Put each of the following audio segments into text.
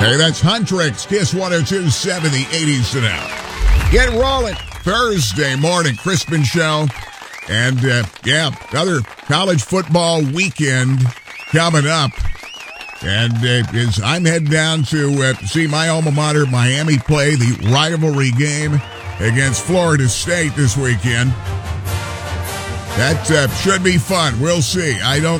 Hey, that's Huntrix, Kiss 102.7, the 80s to now. Get rolling. Thursday morning, Crispin Show. And, another college football weekend coming up. And I'm heading down to see my alma mater, Miami, play the rivalry game against Florida State this weekend. That should be fun. We'll see.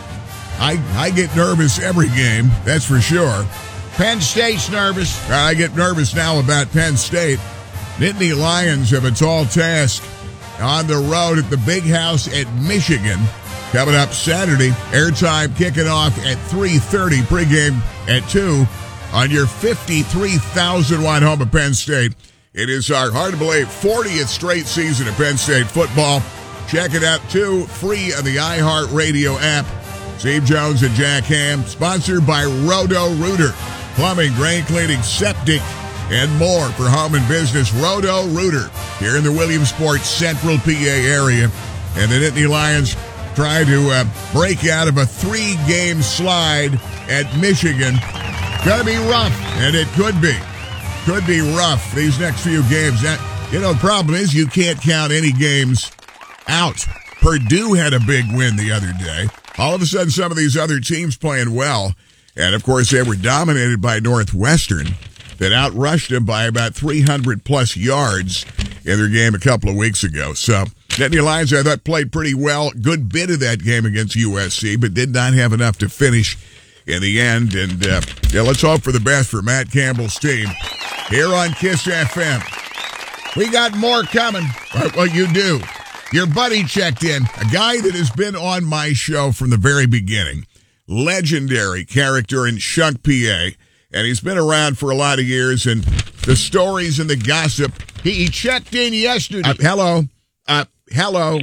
I get nervous every game, that's for sure. Penn State's nervous. I get nervous now about Penn State. Nittany Lions have a tall task on the road at the Big House at Michigan. Coming up Saturday, airtime kicking off at 3:30, pregame at 2 on your 53,000-watt home of Penn State. It is our hard-to-believe 40th straight season of Penn State football. Check it out, too, free on the iHeartRadio app. Steve Jones and Jack Ham, sponsored by Roto-Rooter. Plumbing, drain cleaning, septic, and more for home and business. Roto-Rooter here in the Williamsport Central PA area. And the Nittany Lions try to break out of a 3-game slide at Michigan. Going to be rough, and it could be. Could be rough these next few games. Now, the problem is you can't count any games out. Purdue had a big win the other day. All of a sudden, some of these other teams playing well. And, of course, they were dominated by Northwestern that outrushed them by about 300-plus yards in their game a couple of weeks ago. So, Nittany Lions, I thought, played pretty well. Good bit of that game against USC, but did not have enough to finish in the end. And, let's hope for the best for Matt Campbell's team here on KISS FM. We got more coming. Well, you do. Your buddy checked in, a guy that has been on my show from the very beginning. Legendary character in Shunk, PA. And he's been around for a lot of years, and the stories and the gossip. He checked in yesterday. Hello. Hello,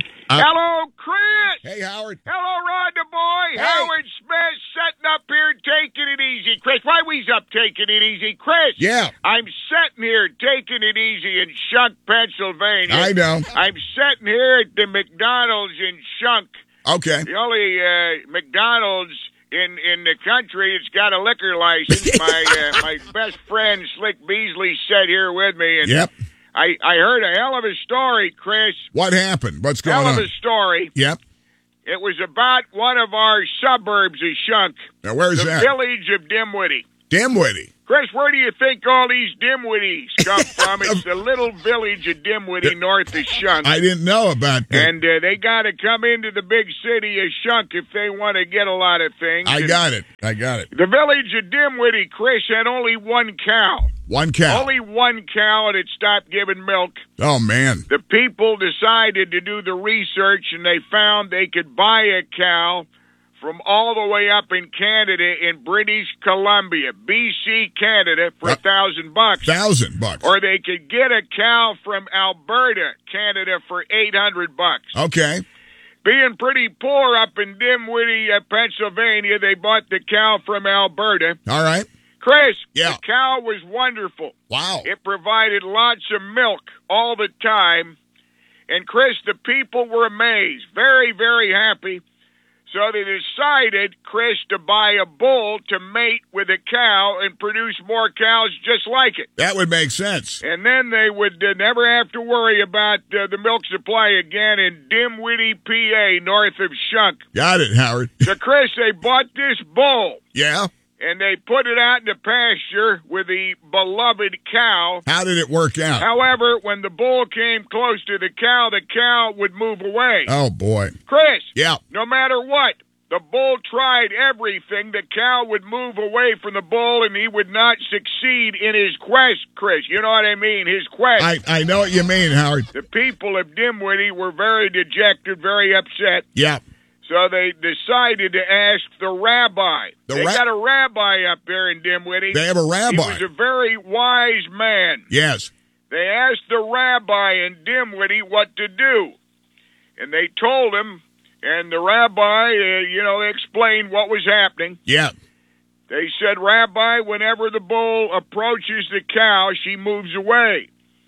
Chris. Hey, Howard. Hello, Rod the boy. Hey. Howard Smith sitting up here taking it easy. Chris, why we's up taking it easy? Chris. Yeah. I'm sitting here taking it easy in Shunk, Pennsylvania. I know. I'm sitting here at the McDonald's in Shunk. Okay. The only McDonald's in the country that's got a liquor license. My best friend Slick Beasley sat here with me, and Yep. I heard a hell of a story, Chris. What happened? What's going on? Hell of a story. Yep. It was about one of our suburbs of Shunk. Now, where's the that? village of Dimwitty. Dimwitty. Chris, where do you think all these Dimwitties come from? It's the little village of Dimwitty north of Shunk. I didn't know about that. And they got to come into the big city of Shunk if they want to get a lot of things. I got it. The village of Dimwitty, Chris, had only one cow. One cow. Only one cow, and it stopped giving milk. Oh, man. The people decided to do the research, and they found they could buy a cow from all the way up in Canada, in British Columbia, BC, Canada, for $1,000. $1,000. Or they could get a cow from Alberta, Canada, for $800. Okay. Being pretty poor up in Dimwitty, Pennsylvania, they bought the cow from Alberta. All right. Chris, Yeah. the cow was wonderful. Wow. It provided lots of milk all the time. And, Chris, the people were amazed, very, very happy. So they decided, Chris, to buy a bull to mate with a cow and produce more cows just like it. That would make sense. And then they would never have to worry about the milk supply again in Dimwitty, PA, north of Shunk. Got it, Howard. So, Chris, they bought this bull. Yeah? And they put it out in the pasture with the beloved cow. How did it work out? However, when the bull came close to the cow would move away. Oh, boy. Chris, Yeah. no matter what, the bull tried everything. The cow would move away from the bull, and he would not succeed in his quest, Chris. You know what I mean? His quest. I know what you mean, Howard. The people of Dimwitty were very dejected, very upset. Yeah. So they decided to ask the rabbi. They got a rabbi up there in Dimwitty. They have a rabbi. He was a very wise man. Yes. They asked the rabbi in Dimwitty what to do. And they told him, and the rabbi, they explained what was happening. Yeah. They said, Rabbi, whenever the bull approaches the cow, she moves away.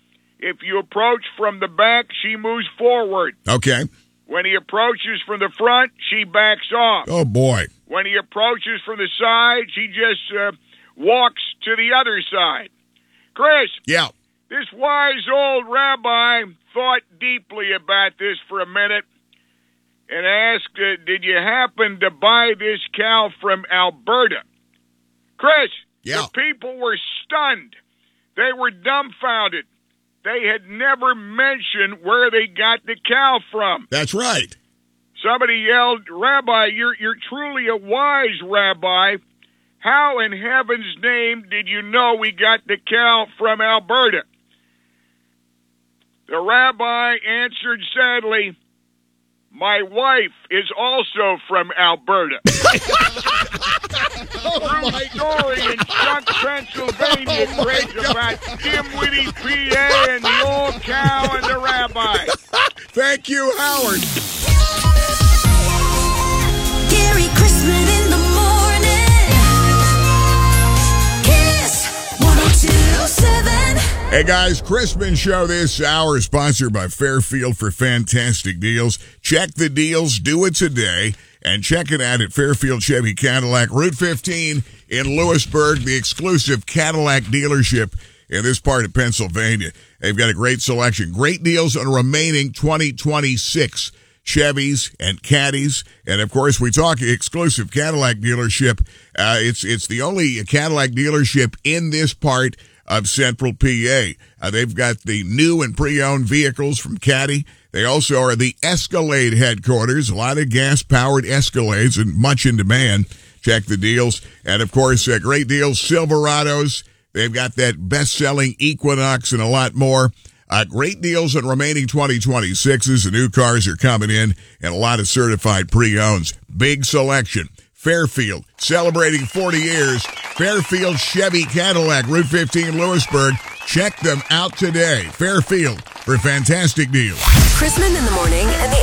If you approach from the back, she moves forward. Okay. When he approaches from the front, she backs off. Oh, boy. When he approaches from the side, she just walks to the other side. Chris, Yeah. this wise old rabbi thought deeply about this for a minute and asked, did you happen to buy this cow from Alberta? Chris, Yeah. the people were stunned. They were dumbfounded. They had never mentioned where they got the cow from. That's right. Somebody yelled, Rabbi, you're truly a wise rabbi. How in heaven's name did you know we got the cow from Alberta? The rabbi answered sadly, my wife is also from Alberta. True story in Chunk, Pennsylvania, Chris, about Dimwitty, PA, and the old cow and the rabbi. Thank you, Howard. Gary Crispin in the morning. Kiss 102.7. Hey guys, Crispin Show this hour is sponsored by Fairfield for fantastic deals. Check the deals, do it today, and check it out at Fairfield Chevy Cadillac, Route 15 in Lewisburg, the exclusive Cadillac dealership in this part of Pennsylvania. They've got a great selection, great deals on remaining 2026 Chevys and Caddies. And of course, we talk exclusive Cadillac dealership. It's the only Cadillac dealership in this part of Central PA. They've got the new and pre-owned vehicles from Caddy. They also are the Escalade headquarters. A lot of gas-powered Escalades and much in demand. Check the deals. And of course, great deals, Silverados. They've got that best-selling Equinox and a lot more. Great deals on remaining 2026s. The new cars are coming in and a lot of certified pre-owns. Big selection. Fairfield, celebrating 40 years. Fairfield Chevy Cadillac, Route 15, Lewisburg. Check them out today. Fairfield for fantastic deals. Crispin in the morning and the